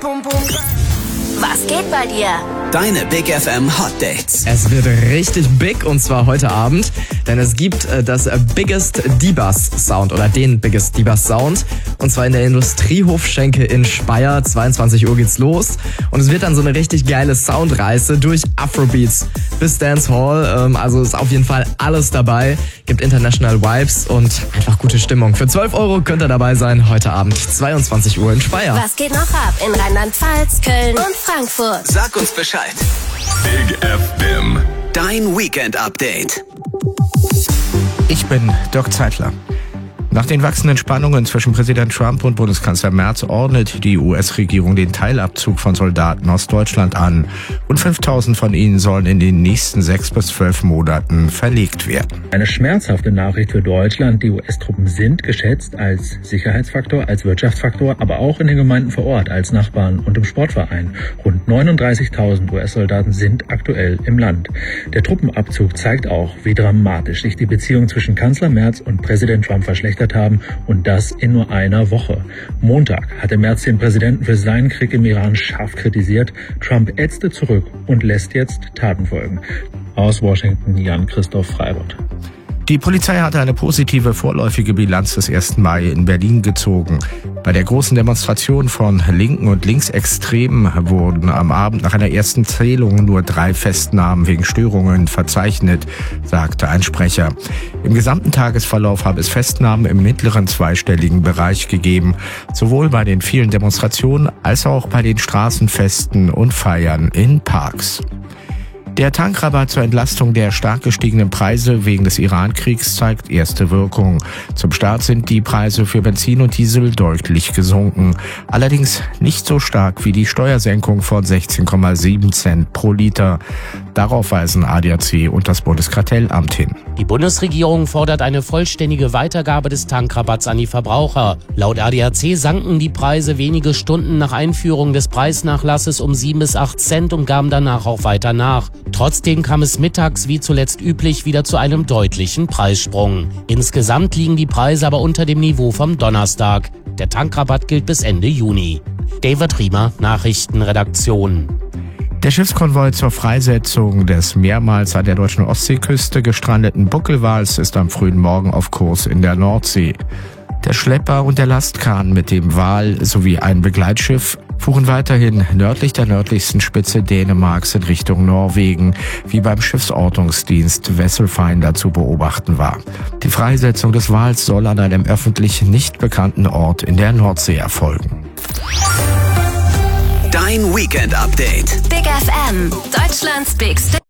Was geht bei dir? Deine Big FM Hot Dates. Es wird richtig big und zwar heute Abend, denn es gibt das Biggest D-Bus Sound oder den Biggest D-Bus Sound und zwar in der Industriehofschenke in Speyer. 22 Uhr geht's los und es wird dann so eine richtig geile Soundreise durch Afrobeats bis Dancehall. Also ist auf jeden Fall alles dabei, gibt International Vibes und einfach gute Stimmung. Für 12 € könnt ihr dabei sein, heute Abend 22 Uhr in Speyer. Was geht noch ab in Rheinland-Pfalz, Köln und Frankfurt? Sag uns Bescheid. Big FM. Dein Weekend-Update. Ich bin Dirk Zeitler. Nach den wachsenden Spannungen zwischen Präsident Trump und Bundeskanzler Merz ordnet die US-Regierung den Teilabzug von Soldaten aus Deutschland an. Rund 5.000 von ihnen sollen in den nächsten 6 bis 12 Monaten verlegt werden. Eine schmerzhafte Nachricht für Deutschland. Die US-Truppen sind geschätzt als Sicherheitsfaktor, als Wirtschaftsfaktor, aber auch in den Gemeinden vor Ort, als Nachbarn und im Sportverein. Rund 39.000 US-Soldaten sind aktuell im Land. Der Truppenabzug zeigt auch, wie dramatisch sich die Beziehung zwischen Kanzler Merz und Präsident Trump verschlechtert haben und das in nur einer Woche. Montag hatte Merz den Präsidenten für seinen Krieg im Iran scharf kritisiert. Trump ätzte zurück und lässt jetzt Taten folgen. Aus Washington, Jan-Christoph Freibott. Die Polizei hatte eine positive vorläufige Bilanz des 1. Mai in Berlin gezogen. Bei der großen Demonstration von Linken und Linksextremen wurden am Abend nach einer ersten Zählung nur 3 Festnahmen wegen Störungen verzeichnet, sagte ein Sprecher. Im gesamten Tagesverlauf habe es Festnahmen im mittleren zweistelligen Bereich gegeben, sowohl bei den vielen Demonstrationen als auch bei den Straßenfesten und Feiern in Parks. Der Tankrabatt zur Entlastung der stark gestiegenen Preise wegen des Iran-Kriegs zeigt erste Wirkung. Zum Start sind die Preise für Benzin und Diesel deutlich gesunken. Allerdings nicht so stark wie die Steuersenkung von 16,7 Cent pro Liter. Darauf weisen ADAC und das Bundeskartellamt hin. Die Bundesregierung fordert eine vollständige Weitergabe des Tankrabatts an die Verbraucher. Laut ADAC sanken die Preise wenige Stunden nach Einführung des Preisnachlasses um 7 bis 8 Cent und gaben danach auch weiter nach. Trotzdem kam es mittags, wie zuletzt üblich, wieder zu einem deutlichen Preissprung. Insgesamt liegen die Preise aber unter dem Niveau vom Donnerstag. Der Tankrabatt gilt bis Ende Juni. David Riemer, Nachrichtenredaktion. Der Schiffskonvoi zur Freisetzung des mehrmals an der deutschen Ostseeküste gestrandeten Buckelwals ist am frühen Morgen auf Kurs in der Nordsee. Der Schlepper und der Lastkahn mit dem Wal sowie ein Begleitschiff fuhren weiterhin nördlich der nördlichsten Spitze Dänemarks in Richtung Norwegen, wie beim Schiffsortungsdienst Vesselfinder zu beobachten war. Die Freisetzung des Wals soll an einem öffentlich nicht bekannten Ort in der Nordsee erfolgen. Dein Weekend-Update. Big FM, Deutschlands Big